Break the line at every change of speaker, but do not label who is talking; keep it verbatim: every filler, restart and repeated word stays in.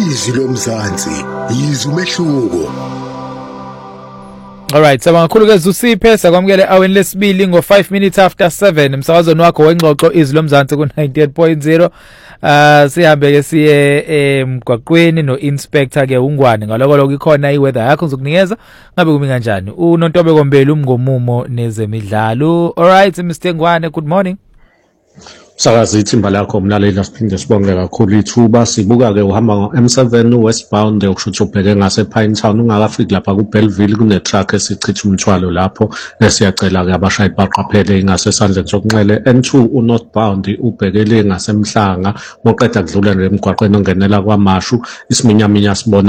Izwi lomzansi, izwi umehluko.
Alright, sabanga kakhulu ke Zusiphe sakwamukele aweni lesibili ngo five minutes after seven emsakazweni wakho wengxoxo Izwi lomzansi ku ninety-eight point zero. Uh sihambe ke siye emgwaqweni no inspector ke uNgwane ngaloko lokho ikhona iweather yakho ngizokunikeza ngabe kumi kanjani uNontobe Kombeli umngomumo nezemidlalo. Alright Mister Ngwane, good morning.
Sakazi ithimba lakho mlaleli asiphinde sibonge kakhulu ithuba sibuka ke uhamba ngo M seven westbound ukushuthi ubheke ngase Pinetown ungakafiki lapha ku Bellville kune truck esichitha umthwalo lapho esiyacela ke abashayeli baqaphele ingase sandleni sokunxele N two unorthbound ubhekele ngasemhlanga moqeda kudlula emgwaqweni ongenela kwaMashu isiminyaminya sibona